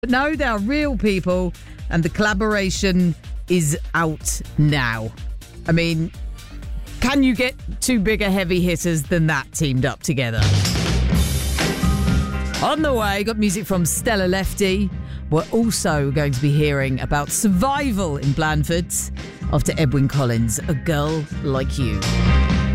But no, they are real people, and the collaboration is out now. I mean, can you get two bigger heavy hitters than that teamed up together? On the way, got music from Stella Lefty. We're also going to be hearing about survival in Blandford after Edwyn Collins, A Girl Like You.